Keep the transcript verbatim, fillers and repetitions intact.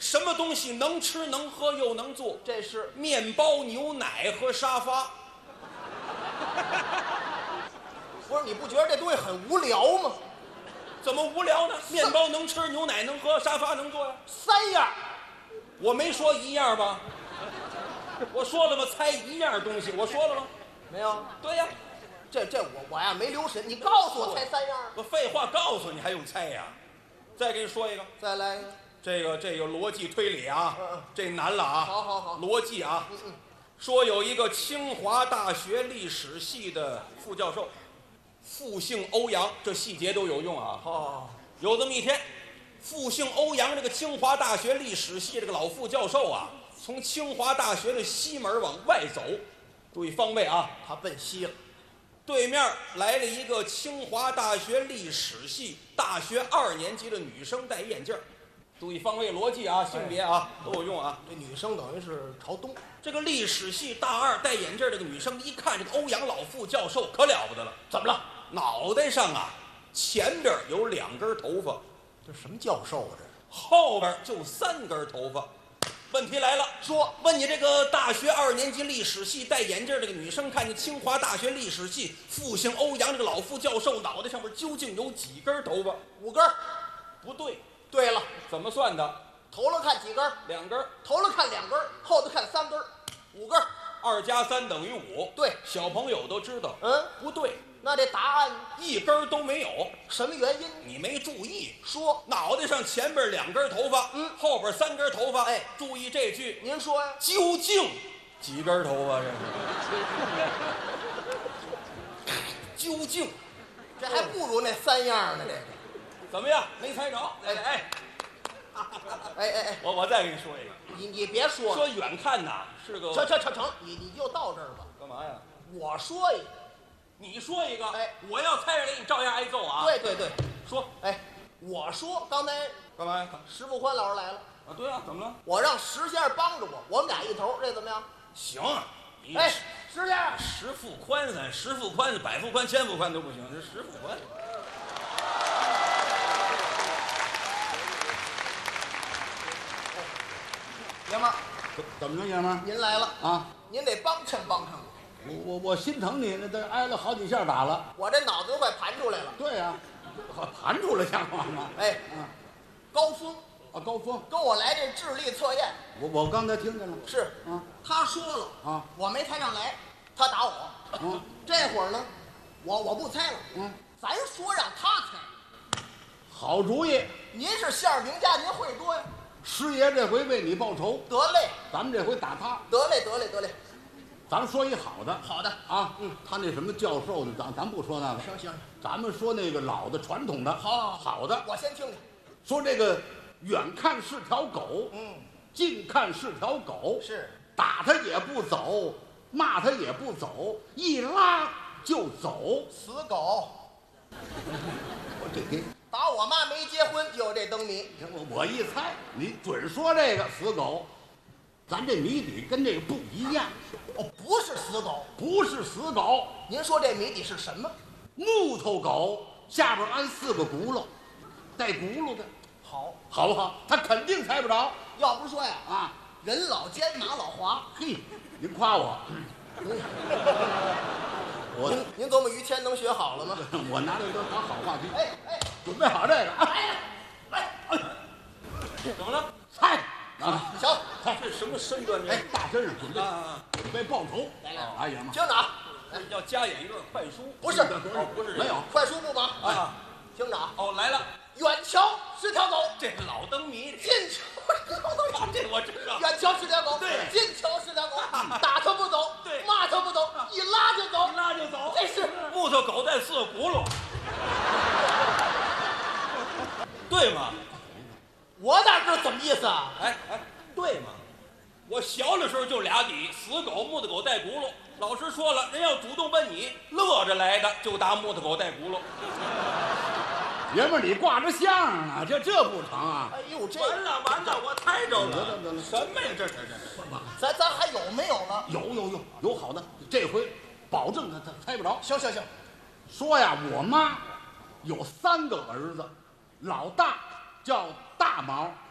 什么东西能吃能喝又能坐？ 这是面包、牛奶和沙发。 不是？你不觉得这东西很无聊吗？ 怎么无聊呢？面包能吃，牛奶能喝，沙发能坐呀。 三样， 我没说一样吧？我说了吗？猜一样东西，我说了吗？ 没有。 对呀， 这这我我呀没留神，你告诉我猜三样。 我废话告诉你还用猜呀？再给你说一个， 再来一个。 这个这个逻辑推理啊， 嗯嗯这难了啊。 好好好， 逻辑啊。 嗯嗯。 说有一个清华大学历史系的副教授，复姓欧阳，这细节都有用啊。 哦， 有这么一天，复姓欧阳这个清华大学历史系这个老副教授啊，从清华大学的西门往外走，注意方位啊， 他奔西了。 对面来了一个清华大学历史系大学二年级的女生，戴眼镜。注意方位逻辑啊，性别啊都有用啊。 这女生等于是朝东。 这个历史系大二戴眼镜这个女生一看这个欧阳老副教授可了不得了，怎么了？脑袋上啊前边有两根头发， 这什么教授啊？这后边就三根头发。问题来了， 说问你这个大学二年级历史系戴眼镜这个女生，看见清华大学历史系复姓欧阳这个老副教授脑袋上面究竟有几根头发？ 五根。 不对。 对了， 怎么算的？ 头了看几根？ 两根。 头了看两根，后头看三根，五根。 二加三等于五。 对， 小朋友都知道。 嗯， 不对。 那这答案一根都没有。 什么原因？ 你没注意。 说脑袋上前边两根头发， 嗯， 后边三根头发。 哎， 注意这句。 您说呀？ 究竟几根头发？这是究竟， 这还不如那三样呢。这个怎么样？没猜着？哎哎哎哎哎， 我我再给你说一个。 你你别说了， 说远看呐是个。 成成成成，你你就到这儿吧。 干嘛呀？ 我说一个， 你说一个。 哎， 我要猜着给你照样挨揍啊。 对对对， 说。 哎，我说刚才干嘛呀？ 石富宽老师来了。 啊，对啊，怎么了？ 我让石先生帮着我，我们俩一头，这怎么样？ 行。你哎，石先生， 石富宽咱石富宽、百富宽、千富宽都不行，这石富宽。 爷们儿， 怎么着，爷们儿？ 您来了啊！ 您得帮衬帮衬我。 我我我心疼你，那都挨了好几下打了。 我这脑子都快盘出来了。 对呀、啊，盘出来像话吗？ 哎， 啊， 高峰啊，高峰跟我来这智力测验。 我我刚才听见了。 是啊， 他说了啊， 我没猜上来，他打我。 嗯， 这会儿呢，我我不猜了。 嗯， 咱说让他猜。 好主意。 您是相声名家，您会多呀。 师爷这回为你报仇， 得嘞， 咱们这回打他。 得嘞，得嘞，得嘞。 咱说一好的。 好的啊，嗯，他那什么教授的，咱咱不说那个。 行行， 咱们说那个老的传统的。 好， 好的。 我先听听。 说这个远看是条狗， 嗯， 近看是条狗， 是打他也不走，骂他也不走，一拉就走。 死狗。 我这给打我妈没结婚就有这灯谜。 我我一猜，你准说这个死狗。咱这谜底跟这个不一样。 哦，不是死狗。 不是死狗。 您说这谜底是什么？ 木头狗下边安四个轱辘，带轱辘的。 好， 好不好？他肯定猜不着。 要不说呀， 啊， 人老奸马老滑。 嘿，您夸我。我您您琢磨于谦能学好了吗？ 我拿这都当好话题。 哎哎， 准备好这个啊！ 来来，哎， 怎么了？ 猜啊！ 行， 这什么身段？ 哎，大身上准备啊， 准备报仇。 来来， 哎呀妈！ 听着啊， 要加演一段快书。 不是， 哦，不是这个没有快书不忙啊。 听着啊， 哦，来了， 远瞧是条狗， 这老灯谜。 近瞧是条狗， 这我知道。 远瞧是条狗， 对近瞧是条狗，打它不走， 对骂它不走，一拉就走， 一拉就走。 这是木头狗带四个轱辘，对吗？ 我哪知道什么意思啊？ 哎哎，对吗？我小的时候就俩底，死狗、木头狗带轱辘。老师说了，人要主动问你，乐着来的就答木头狗带轱辘。 爷们儿，你挂着相声呢，这这不成啊？ 哎呦，这完了完了，我猜着得了。 了得了什么呀？这这这这！ 咱咱还有没有了？ 有有有有好的，这回保证他他猜不着。 行行行， 说呀，我妈有三个儿子，老大叫大毛，